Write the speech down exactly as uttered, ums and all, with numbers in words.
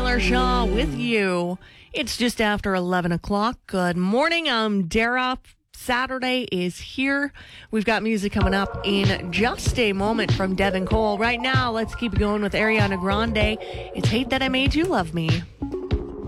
Taylor Shaw with you. It's just after eleven o'clock. Good morning. I'm Dara. Saturday is here. We've got music coming up in just a moment from Devin Cole. Right now, let's keep it going with Ariana Grande. It's Hate That I Made You Love Me.